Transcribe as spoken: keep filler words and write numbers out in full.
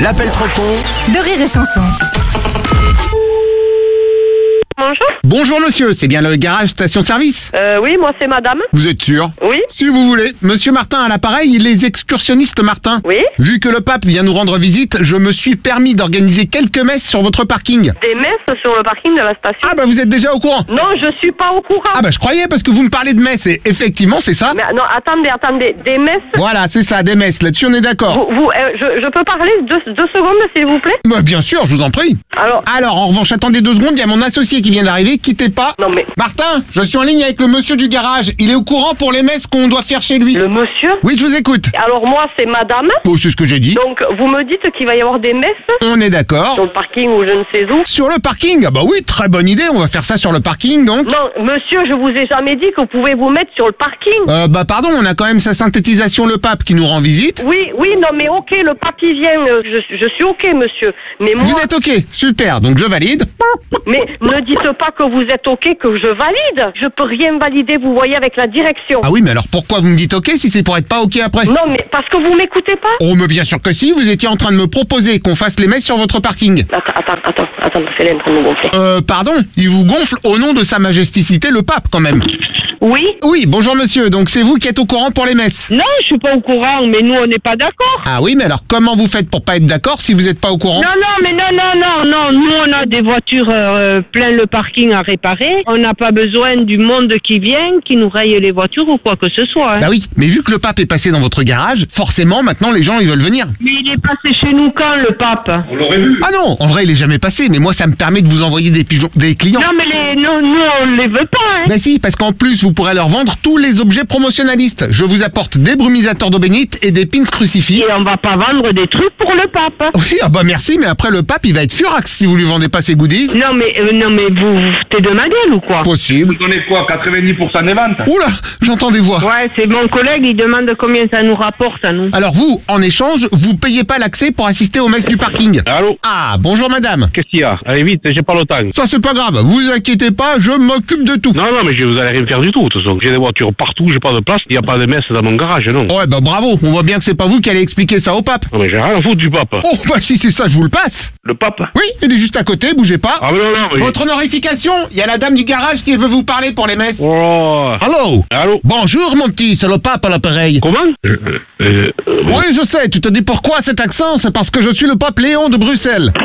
L'appel trop con de Rire et Chanson. Bonjour. Bonjour monsieur, c'est bien le garage station-service? Euh, oui, moi c'est madame. Vous êtes sûr? Oui. Si vous voulez. Monsieur Martin à l'appareil, les excursionnistes Martin. Oui. Vu que le pape vient nous rendre visite, je me suis permis d'organiser quelques messes sur votre parking. Des messes sur le parking de la station. Ah bah vous êtes déjà au courant? Non, je suis pas au courant. Ah bah je croyais parce que vous me parlez de messes et effectivement c'est ça. Mais non, attendez, attendez. Des messes. Voilà, c'est ça, des messes, là-dessus on est d'accord. Vous, vous, euh, je, je peux parler deux, deux secondes, s'il vous plaît? Bah bien sûr, je vous en prie. Alors. Alors en revanche, attendez deux secondes, il y a mon associé qui vient d'arriver, quittez pas. Non mais. Martin, je suis en ligne avec le monsieur du garage, il est au courant pour les messes qu'on doit faire chez lui. Le monsieur? Oui, je vous écoute. Alors moi c'est madame. Oh, c'est ce que j'ai dit. Donc vous me dites qu'il va y avoir des messes On est d'accord. sur le parking ou je ne sais où. Sur le parking? Ah bah oui, très bonne idée, on va faire ça sur le parking donc. Non, monsieur, je vous ai jamais dit que vous pouvez vous mettre sur le parking. Euh, bah pardon, on a quand même sa synthétisation le pape qui nous rend visite. Oui, oui, non mais ok, le papy vient, euh, je, je suis ok monsieur. Mais moi, Vous êtes ok, super, donc je valide. mais ne dites pas que vous êtes ok, que je valide. Je peux rien valider, vous voyez, avec la direction. Ah oui, mais alors pourquoi vous me dites ok si c'est pour être pas ok après? Non mais parce que vous m'écoutez pas. Oh mais bien sûr que si, vous étiez en train de me proposer qu'on fasse les messes sur votre parking. Attends, attends, attends, attends, c'est là en train de me gonfler. Euh, pardon, il vous gonfle au nom de sa majesticité le pape quand même. Oui. Oui, bonjour monsieur, donc c'est vous qui êtes au courant pour les messes? Non, je suis pas au courant, mais nous on n'est pas d'accord. Ah oui, mais alors comment vous faites pour pas être d'accord si vous êtes pas au courant? Non, non, mais non, non, non, non. Nous, on a des voitures euh, plein le parking à réparer. On n'a pas besoin du monde qui vient, qui nous raye les voitures ou quoi que ce soit. Hein. Bah oui, mais vu que le pape est passé dans votre garage, forcément maintenant les gens ils veulent venir. Mais il est passé chez nous quand, le pape? On l'aurait vu. Ah non, en vrai il est jamais passé, mais moi ça me permet de vous envoyer des pigeons, des clients. Non, mais les, non, nous, on les veut pas. Hein. Bah si, parce qu'en plus vous pourrez leur vendre tous les objets promotionnalistes. Je vous apporte des brumisateurs d'eau bénite et des pins crucifix. Et on va pas vendre des trucs pour le pape. Oui, ah bah merci, mais après le pape il va être furax si vous lui vendez pas ses goodies. Non, mais, euh, non, mais vous, vous foutez de ma gueule ou quoi? Possible. Vous donnez quoi, quatre-vingt-dix pour cent des ventes? Oula, j'entends des voix. Ouais, c'est mon collègue, il demande combien ça nous rapporte à nous. Alors vous, en échange, vous payez pas l'accès pour assister aux messes du parking. Allô? Ah, bonjour madame. Qu'est-ce qu'il y a? Allez vite, j'ai pas le temps. Ça c'est pas grave, vous inquiétez pas, je m'occupe de tout. Non, non, mais je, vous allez rien faire du tout, de toute façon. J'ai des voitures partout, j'ai pas de place, il y a pas de messe dans mon garage, non. Ouais bah bravo, on voit bien que c'est pas vous qui allez expliquer ça au pape. Non, mais j'ai rien à foutre du pape. Oh bah si c'est ça, je vous le passe. Le pape? Oui, il est juste à côté, bougez pas. Ah, mais non, non, mais... Votre honorification, il y a la dame du garage qui veut vous parler pour les messes. Oh... Allô? Allô? Bonjour mon petit, c'est le pape à l'appareil. Comment? euh, euh, euh, Oui je sais, tu te dis pourquoi cet accent? C'est parce que je suis le pape Léon de Bruxelles.